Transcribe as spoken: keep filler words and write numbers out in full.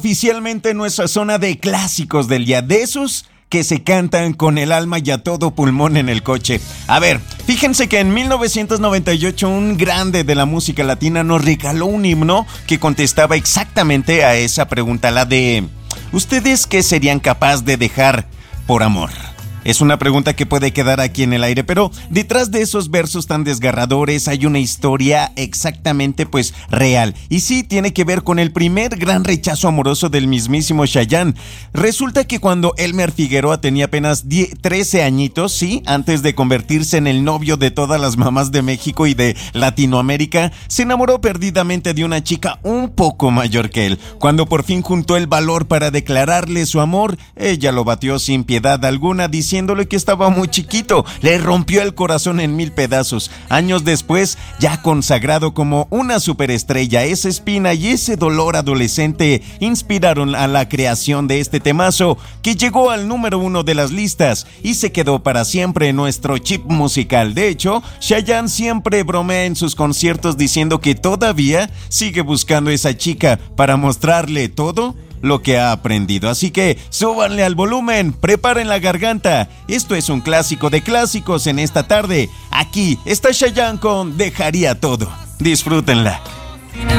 Oficialmente nuestra zona de clásicos del día, de esos que se cantan con el alma y a todo pulmón en el coche. A ver, fíjense que en mil novecientos noventa y ocho un grande de la música latina nos regaló un himno que contestaba exactamente a esa pregunta, la de ¿ustedes qué serían capaces de dejar por amor? Es una pregunta que puede quedar aquí en el aire, pero detrás de esos versos tan desgarradores hay una historia exactamente pues real. Y sí, tiene que ver con el primer gran rechazo amoroso del mismísimo Chayanne. Resulta que cuando Elmer Figueroa tenía apenas trece añitos, sí, antes de convertirse en el novio de todas las mamás de México y de Latinoamérica, se enamoró perdidamente de una chica un poco mayor que él. Cuando por fin juntó el valor para declararle su amor, ella lo batió sin piedad alguna, diciendo diciéndole que estaba muy chiquito. Le rompió el corazón en mil pedazos. Años después, ya consagrado como una superestrella, esa espina y ese dolor adolescente inspiraron a la creación de este temazo que llegó al número uno de las listas y se quedó para siempre en nuestro chip musical. De hecho, Chayanne siempre bromea en sus conciertos diciendo que todavía sigue buscando esa chica para mostrarle todo lo que ha aprendido. Así que súbanle al volumen, preparen la garganta. Esto es un clásico de clásicos en esta tarde. Aquí está Chayanne con Dejaría Todo. Disfrútenla.